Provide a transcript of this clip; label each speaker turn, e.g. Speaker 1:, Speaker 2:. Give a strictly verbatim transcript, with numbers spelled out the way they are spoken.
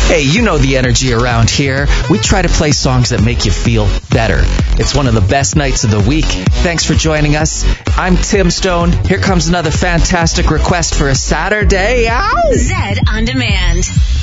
Speaker 1: Hey, you know the energy around here. We try to play songs that make you feel better. It's one of the best nights of the week. Thanks for joining us. I'm Tim Stone. Here comes another fantastic request for a Saturday. Ow!
Speaker 2: Zed On Demand.